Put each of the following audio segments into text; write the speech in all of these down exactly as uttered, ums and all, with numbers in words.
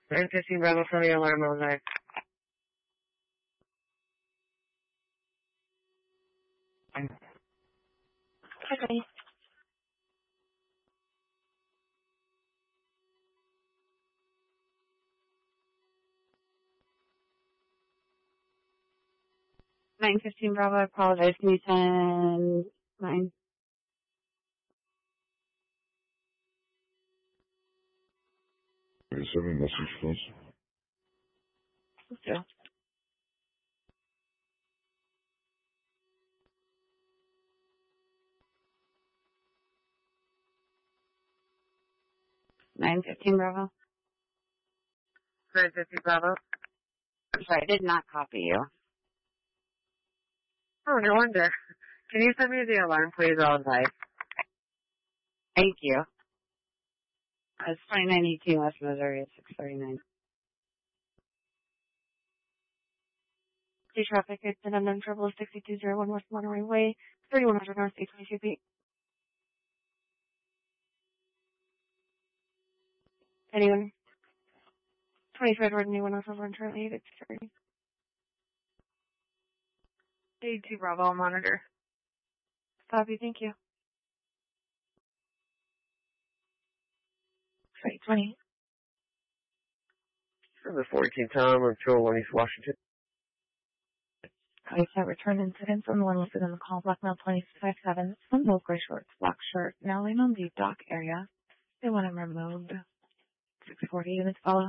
nine fifteen Bravo, tell me alarm on that. Okay. nine fifteen Bravo, I apologize. Can you send nine? Send me a message, please. Yeah. nine fifteen Bravo. nine fifteen Bravo. I'm sorry, I did not copy you. Oh, no wonder. Can you send me the alarm, please, all night? Thank you. It's twenty-nine eighteen West Missouri at six thirty-nine. Sea traffic, it's an unknown trouble, sixty-two oh one West Monterey Way, thirty-one hundred North, eight twenty-two feet. Anyone? twenty-five Road, anyone else over on Charlie, it's thirty. eighty-two Bravo, monitor. Copy, thank you. Sorry, twenty. For the fourteen Tom of two oh one East Washington. I said return incident from the one listed in the call, blackmail twenty-five seven, some both gray shorts, black shirt, now laying on the dock area. They want him removed. six forty units follow.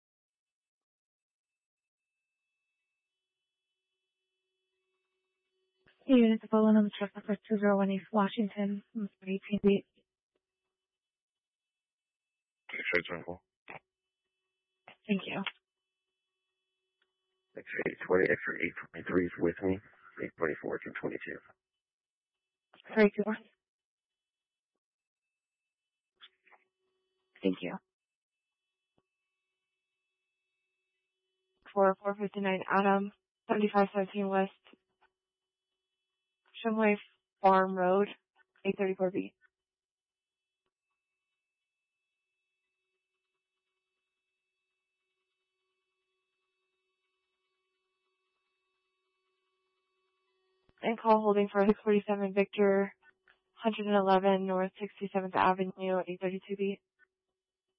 Units following on the truck number two oh one East Washington, eighteen feet. X-ray twenty-four. Thank you. X-ray twenty, X-ray eight twenty-three is with me. eight twenty-four, two twenty-two. Sorry, two more. Thank you. four four fifty-nine Adam, seventy-five seventeen West Shumway Farm Road, eight thirty-four B. And call holding for six forty-seven Victor, one eleven North sixty-seventh Avenue, eight thirty-two B.